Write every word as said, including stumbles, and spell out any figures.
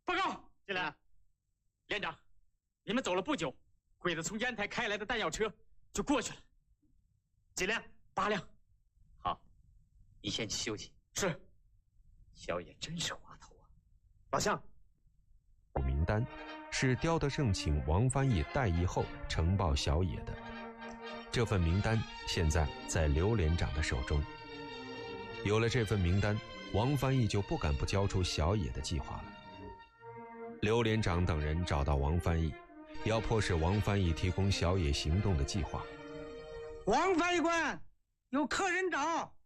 报告，进来。连长，你们走了不久，鬼子从烟台开来的弹药车就过去了。 几辆？ 八辆。 好，你先去休息。 是。 小野真是滑头啊！ 老乡， 名单是刁德胜请王翻译代役后呈报小野的。这份名单现在在刘连长的手中。有了这份名单，王翻译就不敢不交出小野的计划了。刘连长等人找到王翻译，要迫使王翻译提供小野行动的计划。 王翻译官，有客人找。